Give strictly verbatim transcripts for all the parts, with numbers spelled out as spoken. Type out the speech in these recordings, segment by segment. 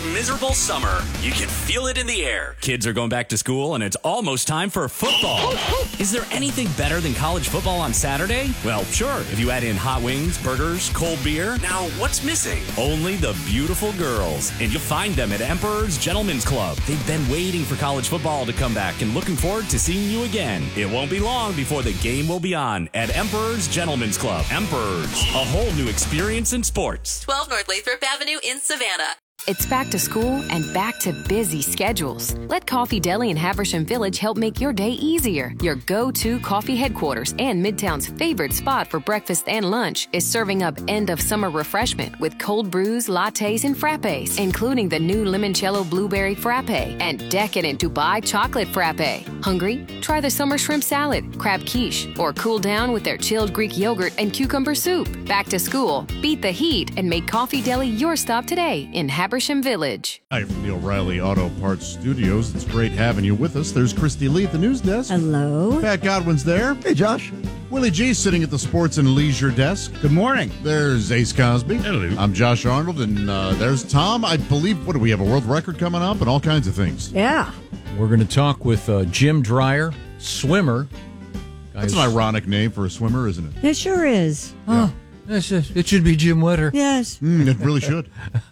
miserable summer. You can feel it in the air. Kids are going back to school, and it's almost time for football. Is there anything better than college football on Saturday? Well, sure, if you add in hot wings, burgers, cold beer. Now, what's missing? Only the beautiful girls. And you'll find them at Emperor's Gentlemen's Club. They've been waiting for college football to come back and looking forward to seeing you again. It won't be long before the game will be on at Emperor's Gentlemen's Club. Emperor's, a whole new experience in sports. twelve North Lathrop Avenue in Savannah. It's back to school and back to busy schedules. Let Coffee Deli in Haversham Village help make your day easier. Your go-to coffee headquarters and Midtown's favorite spot for breakfast and lunch is serving up end-of-summer refreshment with cold brews, lattes, and frappes, including the new limoncello blueberry frappe and decadent Dubai chocolate frappe. Hungry? Try the summer shrimp salad, crab quiche, or cool down with their chilled Greek yogurt and cucumber soup. Back to school, beat the heat, and make Coffee Deli your stop today in Haversham Village. Hi from the O'Reilly Auto Parts Studios. It's great having you with us. There's Christy Lee at the news desk. Hello. Pat Godwin's there. Hey, Josh. Willie G sitting at the sports and leisure desk. Good morning. There's Ace Cosby. Hello. I'm Josh Arnold, and uh, there's Tom. I believe, what do we have, a world record coming up and all kinds of things. Yeah. We're going to talk with uh, Jim Dreyer, swimmer. That's an ironic name for a swimmer, isn't it? It sure is. Oh, That's just, it should be Jim Wetter. yes. Mm, it really should.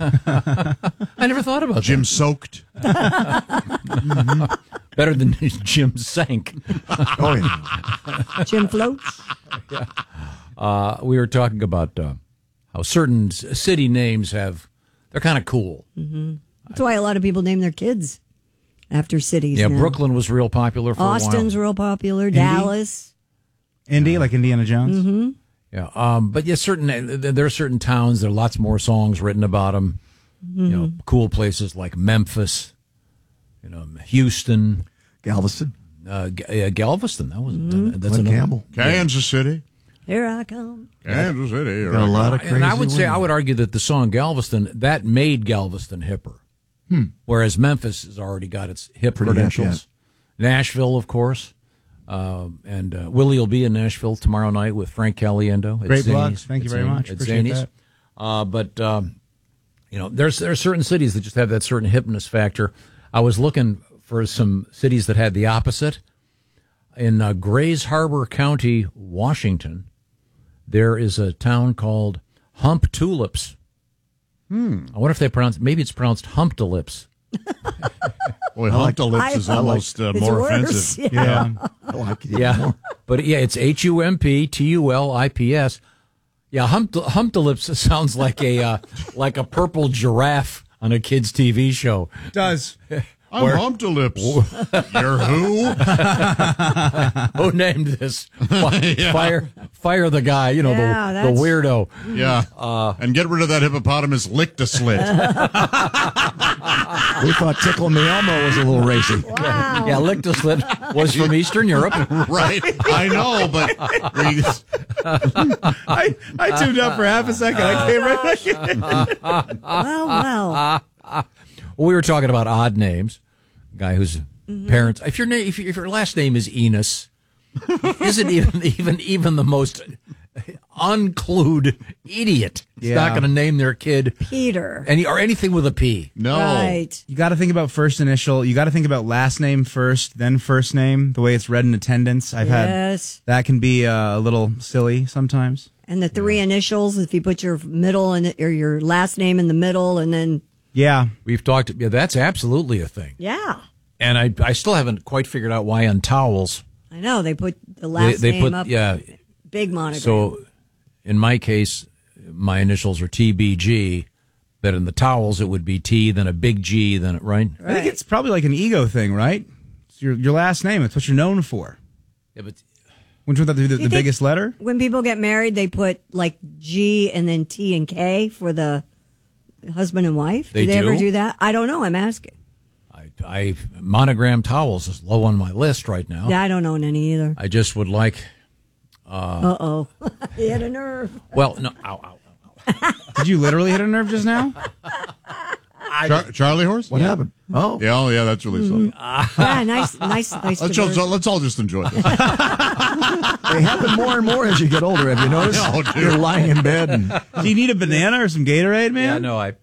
I never thought about Jim Soaked. mm-hmm. Better than Jim Sank. Oh, yeah. Jim floats. yeah. uh, we were talking about uh, how certain s- city names have, they're kind of cool. Mm-hmm. That's why a lot of people name their kids after cities. Yeah, now. Brooklyn was real popular for Austin's a while. real popular. Indy? Dallas. Indy, like Indiana Jones? Mm-hmm. Yeah, um, but yeah, certain there are certain towns. There are lots more songs written about them. Mm-hmm. You know, cool places like Memphis, you know, Houston, Galveston. uh, G- uh, Galveston. That was Mm-hmm. that, that's Glen another Campbell. Kansas City. Here I come. Kansas City. Got a lot of crazy And I would say women. I would argue that the song Galveston that made Galveston hipper, hmm. whereas Memphis has already got its hip Pretty hip, credentials. Nashville, of course. Um, and uh, Willie will be in Nashville tomorrow night with Frank Caliendo. at Great Zanies. plugs. Thank you At very Zanies- much. At Appreciate Zanies. that. Uh, but, um, you know, there's there are certain cities that just have that certain hipness factor. I was looking for some cities that had the opposite. In uh, Grays Harbor County, Washington, there is a town called Hump Tulips. Hmm. I wonder if they pronounce, maybe it's pronounced Humptulips. Boy, Humptulips is I- almost uh, It's more worse. offensive. Yeah. Yeah. I like it. Yeah, but yeah, it's H U M P T U L I P S. Yeah, hump Humptulips sounds like a uh, like a purple giraffe on a kids' T V show. It does. I'm Humptulips. You're who? Who named this? Fi- Yeah. Fire, fire the guy. You know, Yeah, the, the that's- weirdo. Yeah. Uh, and get rid of that hippopotamus lick a slit. We thought Tickle Me Elmo was a little racy. Wow. Yeah, Lichtenstein was from Eastern Europe. Right. I know, but we, I, I tuned up for half a second. I came right back in. Well, well. Well, we were talking about odd names. Guy whose parents, if your name, if, your- if your last name is Enos, isn't even even even the most unclued idiot is Yeah. not going to name their kid Peter. any or anything with a P. no. Right. You got to think about first initial. You got to think about last name first, then first name, the way it's read in attendance. I've had Yes. that can be uh, a little silly sometimes. And the three initials, if you put your middle and or your last name in the middle and then, Yeah. We've talked. Yeah, that's absolutely a thing. yeah. And I I still haven't quite figured out why on towels I know. They put the they, last they name put up, yeah. big monogram. So in my case, my initials are T B G. But in the towels, it would be T, then a big G, then right. I think it's probably like an ego thing, right? It's your your last name. It's what you're known for. Yeah, but Wouldn't you want that to be the, You the think biggest letter? When people get married, they put like G and then T and K for the husband and wife. They do they ever do? do that? I don't know. I'm asking. I, I monogram towels is low on my list right now. Yeah, I don't own any either. I just would like. Uh oh. He had a nerve. Well, no. Ow, ow, ow. Did you literally hit a nerve just now? Char- Charlie horse? What happened? Oh. Yeah, oh, yeah, that's really something. Yeah, nice, nice, nice. Let's all, diversion. let's all just enjoy this. They happen more and more as you get older. Have you noticed? I know, dude. You're lying in bed and Do you need a banana or some Gatorade, man? Yeah, no, I